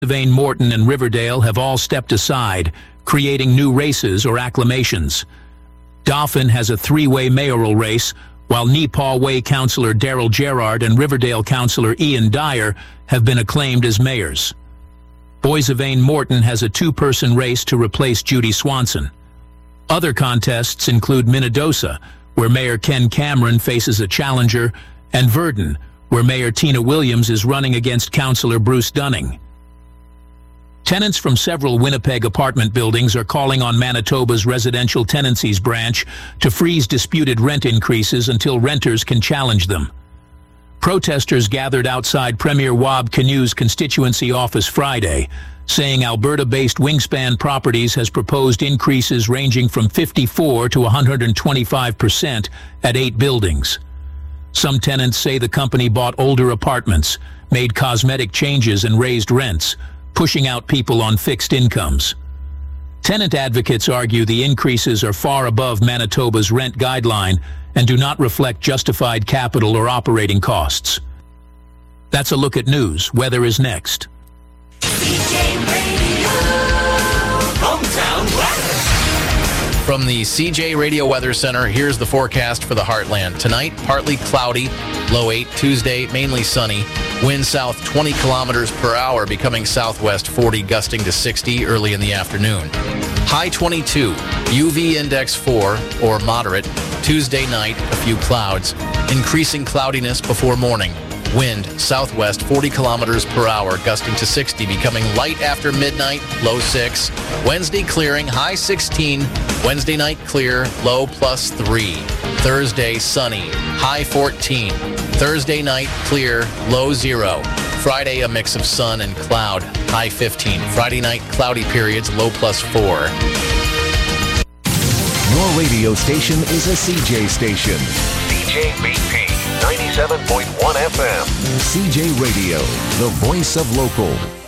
Vane Morton and Riverdale have all stepped aside, creating new races or acclamations. Dauphin has a three-way mayoral race, while Nepaw Way Councillor Daryl Gerard and Riverdale Councillor Ian Dyer have been acclaimed as mayors. Boissevain Morton has a two-person race to replace Judy Swanson. Other contests include Minnedosa, where Mayor Ken Cameron faces a challenger, and Virden, where Mayor Tina Williams is running against Councillor Bruce Dunning. Tenants from several Winnipeg apartment buildings are calling on Manitoba's Residential Tenancies Branch to freeze disputed rent increases until renters can challenge them. Protesters gathered outside Premier Wab Kinew's constituency office Friday, saying Alberta-based Wingspan Properties has proposed increases ranging from 54% to 125% at 8 buildings. Some tenants say the company bought older apartments, made cosmetic changes and raised rents, pushing out people on fixed incomes. Tenant advocates argue the increases are far above Manitoba's rent guideline and do not reflect justified capital or operating costs. That's a look at news. Weather is next. CJ Radio, Hometown Weather. From the CJ Radio Weather Center, here's the forecast for the Heartland. Tonight, partly cloudy, low 8. Tuesday, mainly sunny. Wind south 20 kilometers per hour, becoming southwest 40, gusting to 60 early in the afternoon. High 22, UV index 4 or moderate. Tuesday night, a few clouds. Increasing cloudiness before morning. Wind southwest 40 kilometers per hour, gusting to 60, becoming light after midnight, low 6. Wednesday clearing, high 16. Wednesday night clear, low +3. Thursday sunny, high 14. Thursday night clear, low 0. Friday a mix of sun and cloud, high 15. Friday night cloudy periods, low +4. Your radio station is a CJ station. CJBP 97.1 FM. CJ Radio, the voice of local.